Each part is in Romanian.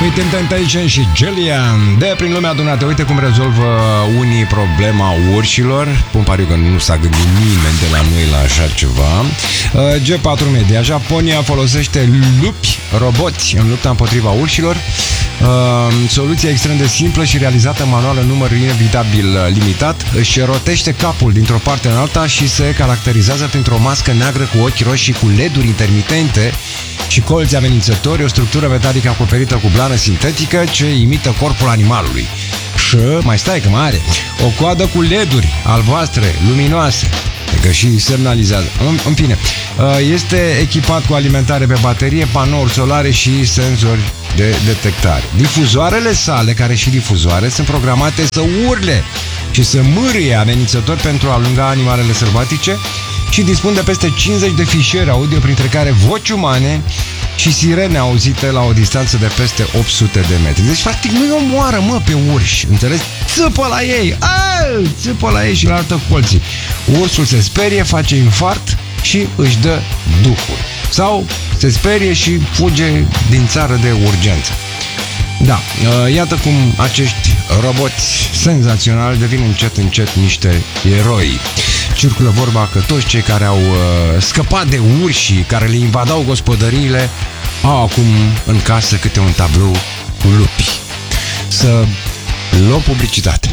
Temptation și Julian de prin lumea adunată. Uite cum rezolvă unii problema urșilor. Pun pariu că nu s-a gândit nimeni de la noi la așa ceva. G4 Media. Japonia folosește lupi roboți în lupta împotriva urșilor. Soluția extrem de simplă și realizată manual în număr inevitabil limitat. Își rotește capul dintr-o parte în alta și se caracterizează printr-o mască neagră cu ochi roșii, cu LED-uri intermitente și colți amenințători, o structură metalică acoperită cu blană sintetică ce imită corpul animalului. Și mai stai că mai are o coadă cu LED-uri albastre, luminoase, că și semnalizează. În fine, este echipat cu alimentare pe baterie, panouri solare și senzori de detectare. Difuzoarele sale, care și difuzoare, sunt programate să urle și să mârie amenințători pentru a alunga animalele sălbatice și dispun de peste 50 de fișiere audio, printre care voci umane și sirene auzite la o distanță de peste 800 de metri. Deci, practic, nu-i omoară, mă, pe urși, înțelegi? Țâpă la ei! Țâpă la ei și la altă colții. Ursul se sperie, face infart și își dă duhul. Sau se sperie și fuge din țară de urgență. Da, iată cum acești roboți senzaționali devin încet niște eroi. Circulă vorba că toți cei care au scăpat de urși care le invadau gospodăriile au acum în casă câte un tablou cu lupi. Să luăm publicitate.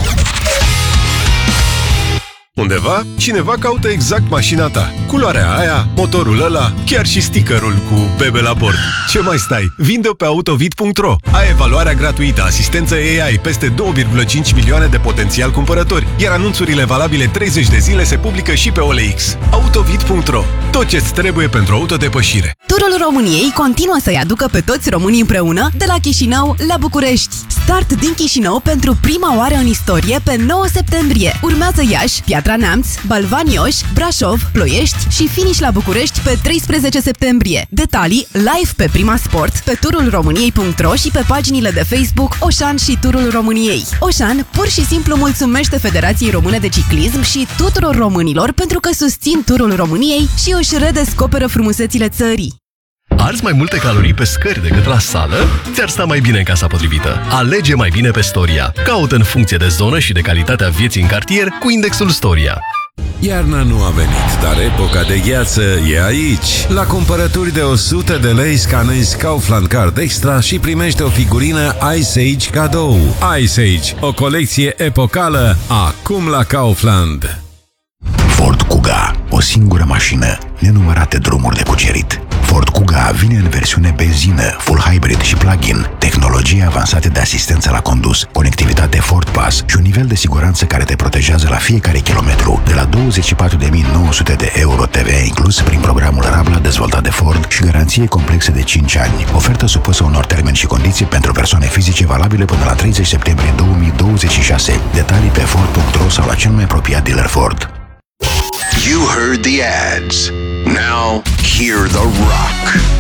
Undeva, cineva caută exact mașina ta. Culoarea aia, motorul ăla, chiar și stickerul cu bebe la bord. Ce mai stai? Vinde-o pe autovid.ro. Ai evaluarea gratuită, asistență AI, peste 2,5 milioane de potențial cumpărători, iar anunțurile valabile 30 de zile se publică și pe OLX. Autovid.ro. Tot ce-ți trebuie pentru autodepășire. Turul României continuă să-i aducă pe toți românii împreună de la Chișinău la București. Start din Chișinău pentru prima oară în istorie pe 9 septembrie. Urmează Iași, Piatra Neamț, Balvani-Oș, Brașov, Ploiești și finish la București pe 13 septembrie. Detalii live pe Prima Sport, pe turulromâniei.ro și pe paginile de Facebook Oșan și Turul României. Oșan pur și simplu mulțumește Federației Române de Ciclism și tuturor românilor pentru că susțin Turul României și își redescoperă frumusețile țării. Arzi mai multe calorii pe scări decât la sală? Ți-ar sta mai bine în casa potrivită. Alege mai bine pe Storia. Caută în funcție de zonă și de calitatea vieții în cartier cu indexul Storia. Iarna nu a venit, dar epoca de gheață e aici. La cumpărături de 100 de lei scanezi Kaufland Card Extra și primești o figurină Ice Age cadou. Ice Age, o colecție epocală, acum la Kaufland. Ford Kuga, o singură mașină, nenumărate drumuri de cucerit. Ford Kuga vine în versiune benzină, full hybrid și plug-in, tehnologie avansate de asistență la condus, conectivitate Ford Pass și un nivel de siguranță care te protejează la fiecare kilometru, de la 24.900 de euro TVA inclus prin programul Rabla dezvoltat de Ford și garanție complexe de 5 ani. Ofertă supusă unor termeni și condiții pentru persoane fizice valabile până la 30 septembrie 2026. Detalii pe Ford.ro sau la cel mai apropiat dealer Ford. You heard the ads. Now hear the rock.